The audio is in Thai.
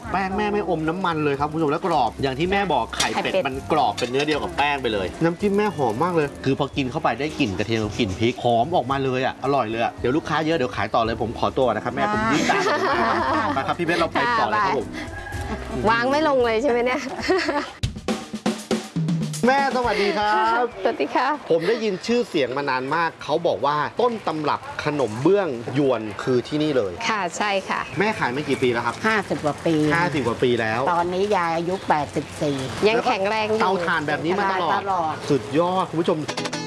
แป้งแม่ไม่อมน้ำมันเลยครับคุณผู้ชมแล้วกรอบอย่างที่แม่บอกไข่เป็ดมันกรอบเป็นเนื้อเดียวกับแป้งไปเลยน้ำจิ้มแม่หอมมากเลยคือพอกินเข้าไปได้กลิ่นกระเทียมกลิ่นพริกหอมออกมาเลยอ่ะอร่อยเลยอ่ะเดี๋ยวลูกค้าเยอะเดี๋ยวขายต่อเลยผมขอตัวนะครับแม่ผมยืดตามคุณแม่มาครับพี่เพชรเราไปต่อเลยครับผมวางไม่ลงเลยใช่ไหมเนี่ยแม่สวัสดีครับสวัสดีค่ะผมได้ยินชื่อเสียงมานานมากเขาบอกว่าต้นตำรับขนมเบื้องยวนคือที่นี่เลยค่ะใช่ค่ะแม่ขายมากี่ปีแล้วครับ 50 กว่าปี 50 กว่าปีแล้วตอนนี้ยายอายุ84 ยังแข็งแรงอยู่เตาถ่านแบบนี้มาตลอดสุดยอดคุณผู้ชม